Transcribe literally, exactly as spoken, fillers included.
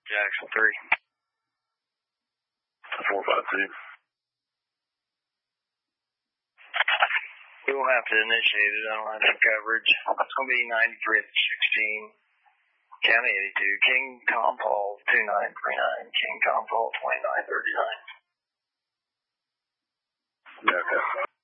Jackson three. four five two. We will have to initiate it. I don't have any coverage. It's going to be ninety-three at sixteen. County eighty-two. King Compol two nine three nine. King Compol twenty-nine thirty-nine. Yeah, okay.